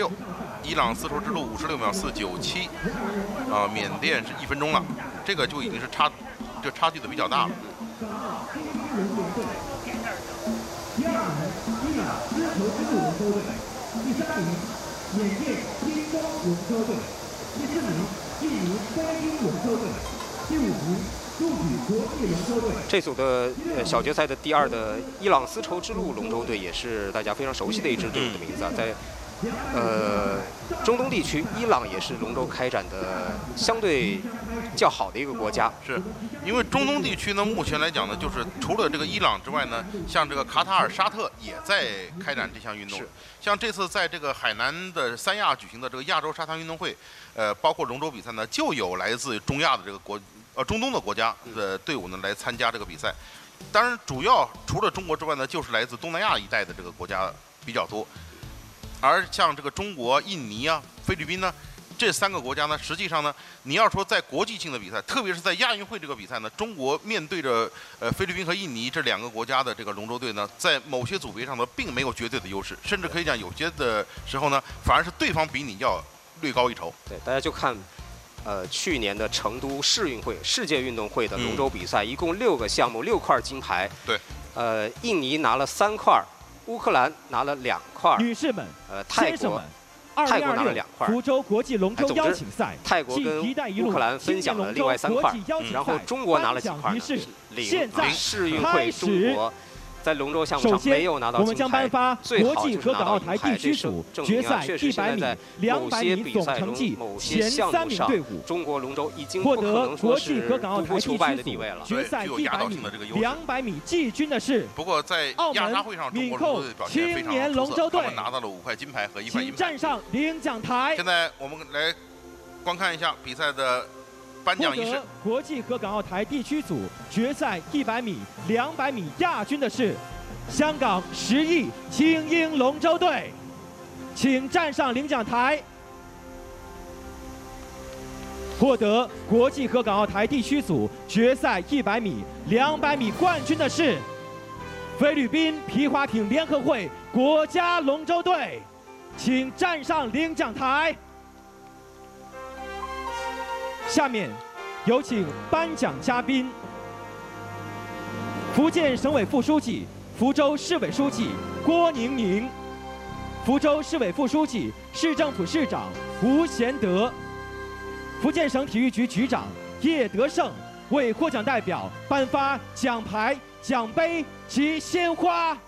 56，伊朗丝绸之路56秒497，缅甸是1分钟了，这个就已经是差距的比较大了。 第2名，伊朗丝绸之路龙舟队；第3名，缅甸金光龙舟队；第4名，印尼菲律宾龙舟队；第5名，中举国际龙舟队。 这组的小决赛的第2的伊朗丝绸之路龙舟队也是大家非常熟悉的一支队伍的名字啊，在中东地区，伊朗也是龙舟开展的相对较好的一个国家。 是，因为中东地区呢，目前来讲呢，就是除了这个伊朗之外呢，像这个卡塔尔、沙特也在开展这项运动。像这次在这个海南的三亚举行的这个亚洲沙滩运动会，包括龙舟比赛呢，就有来自中亚的这个中东的国家的队伍呢来参加这个比赛。当然，主要除了中国之外呢，就是来自东南亚一带的这个国家比较多。而像这个中国、印尼啊、菲律宾呢，这3个国家呢，实际上呢，你要说在国际性的比赛，特别是在亚运会这个比赛呢，中国面对着菲律宾和印尼这2个国家的这个龙舟队呢，在某些组别上呢，并没有绝对的优势，甚至可以讲有些的时候呢，反而是对方比你要略高一筹。 对，大家就看，去年的成都世运会世界运动会的龙舟比赛，一共6个项目，6块金牌。 对， 印尼拿了3块。乌克兰拿了2块， 女士们， 泰国拿了2块。 福州国际龙舟邀请赛， 泰国跟乌克兰分享了另外3块，然后中国拿了几块呢？ 现在世运会中国在龙舟项目上没有拿到金牌。 我们将颁发国际和港澳台地区组决赛100米、200米总成绩前3名队伍， 中国龙舟已经获得国际和港澳台地区组决赛 100 米、200米季军的是不过在亚沙会上，中国龙舟队表现非常出色，他们拿到了5块金牌和1块银牌。 站上领奖台。 现在我们来观看一下比赛的颁奖仪式。 国际和港澳台地区组决赛100米、200米亚军的是香港10亿精英龙舟队，请站上领奖台。获得国际和港澳台地区组决赛100米、200米冠军的是菲律宾皮划艇联合会国家龙舟队，请站上领奖台。下面有请颁奖嘉宾：福建省委副书记、福州市委书记郭宁宁，福州市委副书记、市政府市长吴贤德，福建省体育局局长叶德胜为获奖代表颁发奖牌、奖杯及鲜花。